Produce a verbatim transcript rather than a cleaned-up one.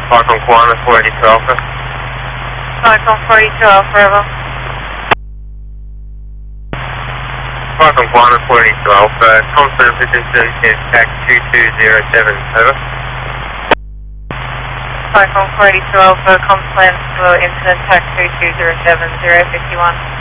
Falcon Guana four eighty-two Alpha. Falcon four eighty-two Alpha, Bravo. Falcon Guana four eighty-two Alpha, confirm position is tax two two zero seven, over. Falcon four eighty-two Alpha, comms plan to incident tax two two zero seven, zero fifty-one.